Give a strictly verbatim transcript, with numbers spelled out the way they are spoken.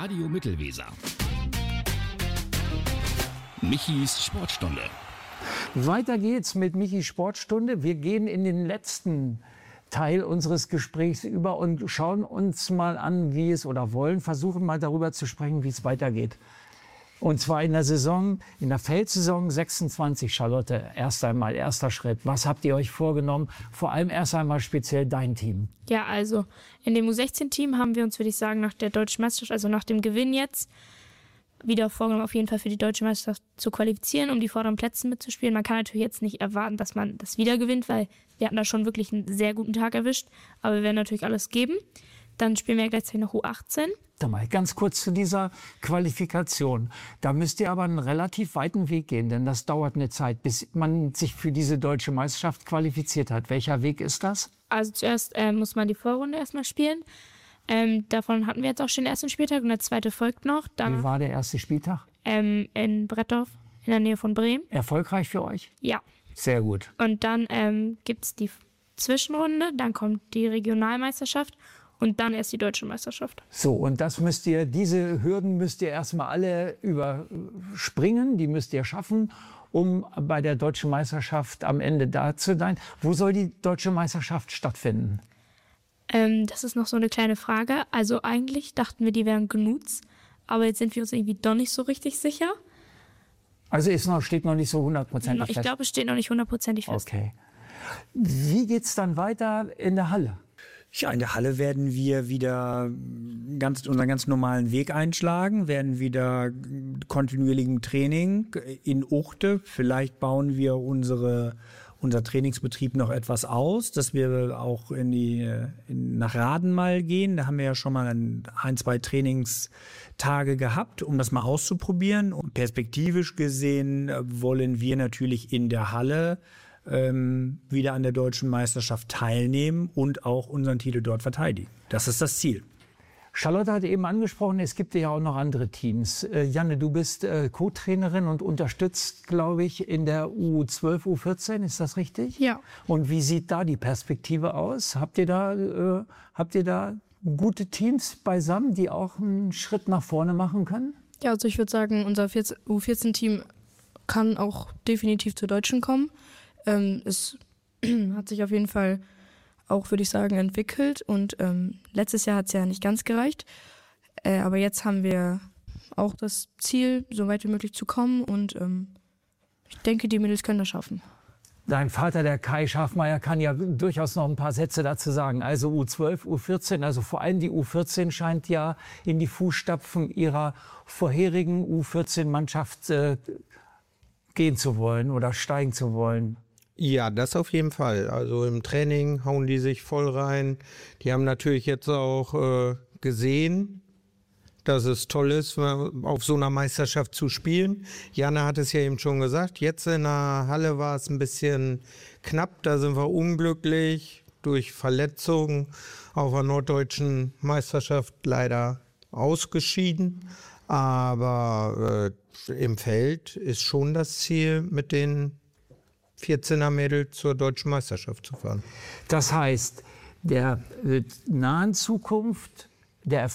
Radio Mittelweser. Michis Sportstunde. Weiter geht's mit Michis Sportstunde. Wir gehen in den letzten Teil unseres Gesprächs über und schauen uns mal an, wie es oder wollen, versuchen mal darüber zu sprechen, wie es weitergeht. Und zwar in der Saison, in der Feldsaison sechsundzwanzig, Charlotte, erst einmal, erster Schritt. Was habt ihr euch vorgenommen? Vor allem erst einmal speziell dein Team. Ja, also in dem U sechzehn Team haben wir uns, würde ich sagen, nach der Deutschen Meisterschaft, also nach dem Gewinn jetzt, wieder vorgenommen, auf jeden Fall für die Deutsche Meisterschaft zu qualifizieren, um die vorderen Plätze mitzuspielen. Man kann natürlich jetzt nicht erwarten, dass man das wieder gewinnt, weil wir hatten da schon wirklich einen sehr guten Tag erwischt. Aber wir werden natürlich alles geben. Dann spielen wir gleichzeitig noch U achtzehn. Da mal ganz kurz zu dieser Qualifikation. Da müsst ihr aber einen relativ weiten Weg gehen, denn das dauert eine Zeit, bis man sich für diese Deutsche Meisterschaft qualifiziert hat. Welcher Weg ist das? Also zuerst äh, muss man die Vorrunde erstmal spielen. Ähm, davon hatten wir jetzt auch schon den ersten Spieltag und der zweite folgt noch. Dann, Wie war der erste Spieltag? Ähm, in Brettorf, in der Nähe von Bremen. Erfolgreich für euch? Ja. Sehr gut. Und dann ähm, gibt es die Zwischenrunde, dann kommt die Regionalmeisterschaft und dann erst die Deutsche Meisterschaft. So, und das müsst ihr, diese Hürden müsst ihr erstmal alle überspringen, die müsst ihr schaffen, um bei der Deutschen Meisterschaft am Ende da zu sein. Wo soll die Deutsche Meisterschaft stattfinden? Ähm, das ist noch so eine kleine Frage. Also eigentlich dachten wir, die wären Gnutz, aber jetzt sind wir uns irgendwie doch nicht so richtig sicher. Also ist noch, steht noch nicht so hundertprozentig fest? Ich glaube, es steht noch nicht hundertprozentig fest. Okay. Wie geht's dann weiter in der Halle? Ja, in der Halle werden wir wieder ganz, unseren ganz normalen Weg einschlagen, werden wieder kontinuierlichem Training in Uchte. Vielleicht bauen wir unsere, unser Trainingsbetrieb noch etwas aus, dass wir auch in die, in, nach Raden mal gehen. Da haben wir ja schon mal ein, ein, zwei Trainingstage gehabt, um das mal auszuprobieren. Und perspektivisch gesehen wollen wir natürlich in der Halle Ähm, wieder an der Deutschen Meisterschaft teilnehmen und auch unseren Titel dort verteidigen. Das ist das Ziel. Charlotte hat eben angesprochen, es gibt ja auch noch andere Teams. Äh, Janne, du bist äh, Co-Trainerin und unterstützt, glaube ich, in der U zwölf, U vierzehn, ist das richtig? Ja. Und wie sieht da die Perspektive aus? Habt ihr da, äh, habt ihr da gute Teams beisammen, die auch einen Schritt nach vorne machen können? Ja, also ich würde sagen, unser U vierzehn-Team kann auch definitiv zur Deutschen kommen. Ähm, es hat sich auf jeden Fall auch, würde ich sagen, entwickelt und ähm, letztes Jahr hat es ja nicht ganz gereicht, äh, aber jetzt haben wir auch das Ziel, so weit wie möglich zu kommen und ähm, ich denke, die Mädels können das schaffen. Dein Vater, der Kai Schafmeier, kann ja durchaus noch ein paar Sätze dazu sagen. Also U zwölf, U vierzehn, also vor allem die U vierzehn scheint ja in die Fußstapfen ihrer vorherigen U vierzehn-Mannschaft äh, gehen zu wollen oder steigen zu wollen. Ja, das auf jeden Fall. Also im Training hauen die sich voll rein. Die haben natürlich jetzt auch äh, gesehen, dass es toll ist, auf so einer Meisterschaft zu spielen. Janne hat es ja eben schon gesagt, jetzt in der Halle war es ein bisschen knapp. Da sind wir unglücklich durch Verletzungen auf der norddeutschen Meisterschaft leider ausgeschieden. Aber äh, im Feld ist schon das Ziel, mit den vierzehner Mädel zur Deutschen Meisterschaft zu fahren. Das heißt, der äh, nahen Zukunft, der